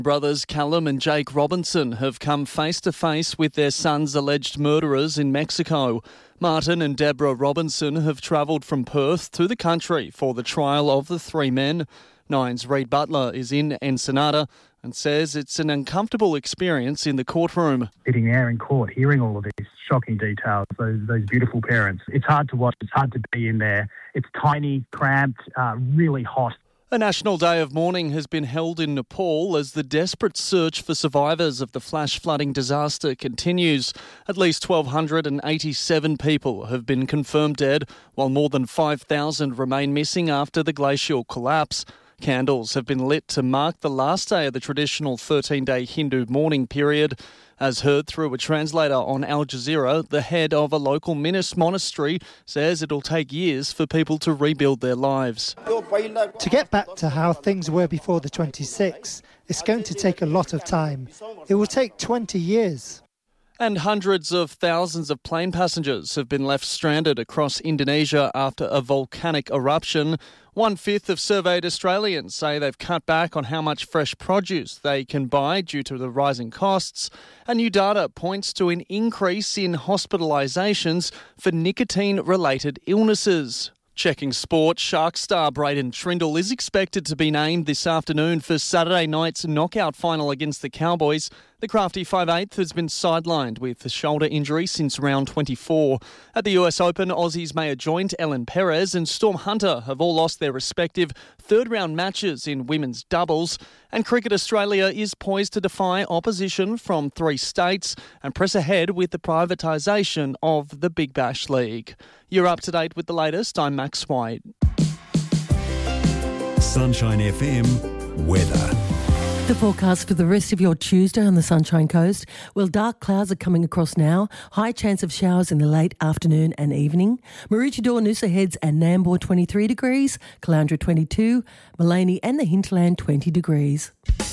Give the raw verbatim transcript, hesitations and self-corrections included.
Brothers Callum and Jake Robinson have come face to face with their son's alleged murderers in Mexico. Martin and Deborah Robinson have travelled from Perth to the country for the trial of the three men. Nine's Reid Butler is in Ensenada and says it's an uncomfortable experience in the courtroom. Sitting there in court, hearing all of these shocking details, those those beautiful parents. It's hard to watch, it's hard to be in there. It's tiny, cramped, uh, really hot. A national day of mourning has been held in Nepal as the desperate search for survivors of the flash flooding disaster continues. At least one thousand two hundred eighty-seven people have been confirmed dead, while more than five thousand remain missing after the glacial collapse. Candles have been lit to mark the last day of the traditional thirteen-day Hindu mourning period. As heard through a translator on Al Jazeera, the head of a local monastery says it'll take years for people to rebuild their lives. To get back to how things were before the twenty-sixth, it's going to take a lot of time. It will take twenty years. And hundreds of thousands of plane passengers have been left stranded across Indonesia after a volcanic eruption. One-fifth of surveyed Australians say they've cut back on how much fresh produce they can buy due to the rising costs. And new data points to an increase in hospitalisations for nicotine-related illnesses. Checking sport, Shark star Braden Trindle is expected to be named this afternoon for Saturday night's knockout final against the Cowboys. The crafty five eighth has been sidelined with a shoulder injury since round twenty-four. At the U S Open, Aussies Maya Joint, Ellen Perez and Storm Hunter have all lost their respective third-round matches in women's doubles. And Cricket Australia is poised to defy opposition from three states and press ahead with the privatisation of the Big Bash League. You're up to date with the latest. I'm Max White. Sunshine F M weather. The forecast for the rest of your Tuesday on the Sunshine Coast. Well, dark clouds are coming across now. High chance of showers in the late afternoon and evening. Maroochydore, Noosa Heads and Nambour twenty-three degrees. Caloundra twenty-two. Maleny and the Hinterland twenty degrees.